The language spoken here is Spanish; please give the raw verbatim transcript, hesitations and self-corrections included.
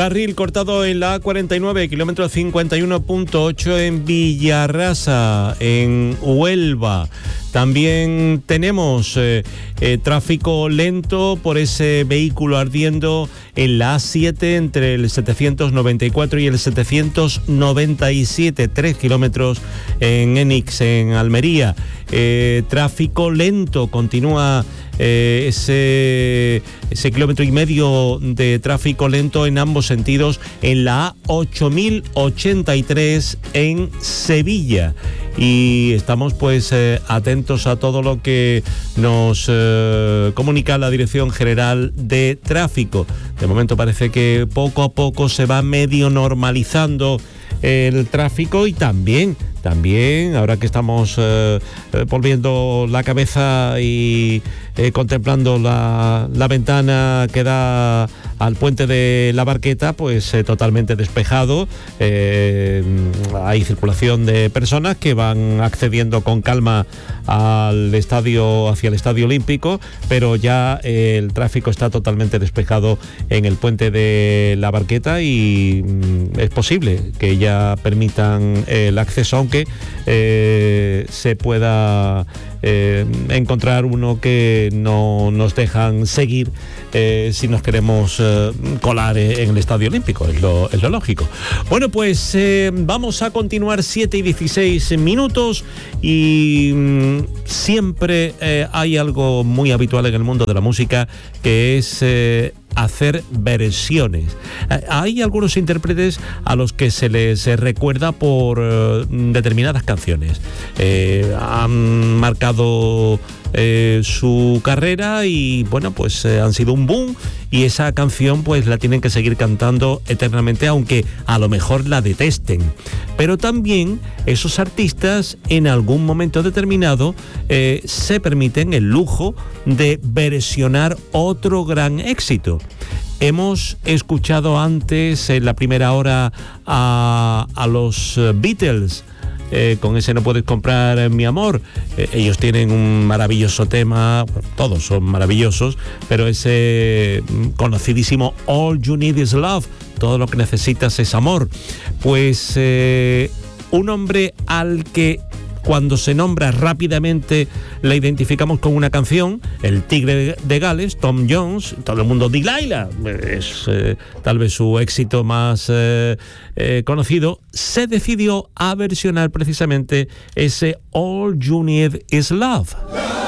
Carril cortado en la A cuarenta y nueve, kilómetro cincuenta y uno punto ocho en Villarrasa, en Huelva. También tenemos eh, eh, tráfico lento por ese vehículo ardiendo en la A siete entre el setecientos noventa y cuatro y el setecientos noventa y siete, tres kilómetros en Enix, en Almería. Eh, tráfico lento, continúa eh, ese, ese kilómetro y medio de tráfico lento en ambos sentidos en la A ocho mil ochenta y tres en Sevilla. Y estamos pues eh, atentos a todo lo que nos eh, comunica la Dirección General de Tráfico. De momento parece que poco a poco se va medio normalizando el tráfico y también, también ahora que estamos eh, eh, volviendo la cabeza y eh, contemplando la, la ventana que da al puente de la Barqueta, pues eh, totalmente despejado. Eh, hay circulación de personas que van accediendo con calma al estadio, hacia el Estadio Olímpico, pero ya eh, el tráfico está totalmente despejado en el puente de la Barqueta y mm, es posible que ya permitan el acceso, aunque eh, se pueda eh, encontrar uno que no nos dejan seguir eh, si nos queremos eh, colar en el Estadio Olímpico, es lo, es lo lógico. Bueno, pues eh, vamos a continuar siete y dieciséis minutos y mm, siempre eh, hay algo muy habitual en el mundo de la música, que es eh, hacer versiones. Hay algunos intérpretes a los que se les recuerda por uh, determinadas canciones. Eh, han marcado eh, su carrera y bueno, pues eh, han sido un boom, y esa canción pues la tienen que seguir cantando eternamente, aunque a lo mejor la detesten. Pero también esos artistas en algún momento determinado eh, se permiten el lujo de versionar otro gran éxito. Hemos escuchado antes, en la primera hora, a, a los Beatles, eh, con ese No puedes comprar mi amor. Eh, ellos tienen un maravilloso tema, bueno, todos son maravillosos, pero ese conocidísimo All You Need Is Love, todo lo que necesitas es amor. Pues eh, un hombre al que cuando se nombra rápidamente la identificamos con una canción, el Tigre de Gales, Tom Jones, todo el mundo, Delilah, es eh, tal vez su éxito más eh, eh, conocido, se decidió a versionar precisamente ese All You Need Is Love.